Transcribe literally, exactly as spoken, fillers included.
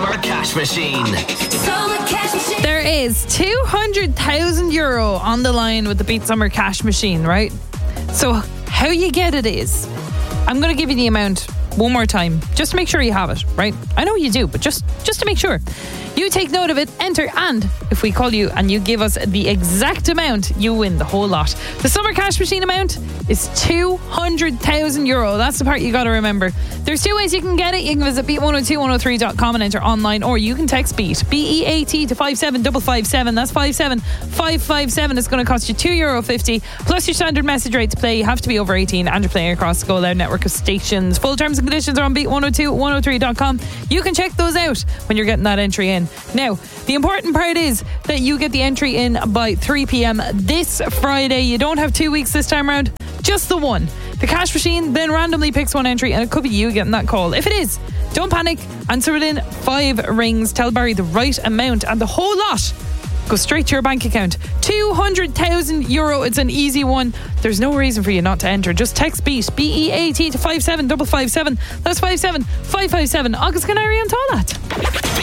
Summer Cash Machine. Summer Cash Machine. There is two hundred thousand euro on the line with the Beat Summer Cash Machine, right? So how you get it is, I'm going to give you the amount one more time, just to make sure you have it, right? I know you do, but just, just to make sure. You take note of it, enter, and if we call you and you give us the exact amount, you win the whole lot. The Summer Cash Machine amount is two hundred thousand euro. That's the part you got to remember. There's two ways you can get it. You can visit beat one oh two one oh three dot com and enter online, or you can text BEAT, B E A T, to five seven five five seven. That's five seven five five seven. It's going to cost you two euro fifty plus your standard message rate to play. You have to be over eighteen and you're playing across the Go Loud network of stations. Full terms and conditions are on beat one oh two one oh three dot com. You can check those out when you're getting that entry in. Now, the important part is that you get the entry in by three p.m. this Friday. You don't have two weeks this time around, just the one. The cash machine then randomly picks one entry, and it could be you getting that call. If it is, don't panic. Answer within five rings. Tell Barry the right amount, and the whole lot goes straight to your bank account. two hundred thousand euro. It's an easy one. There's no reason for you not to enter. Just text BEAT, B E A T, to five seven five five seven. That's five seven five five seven. Agus Canary and Toilet.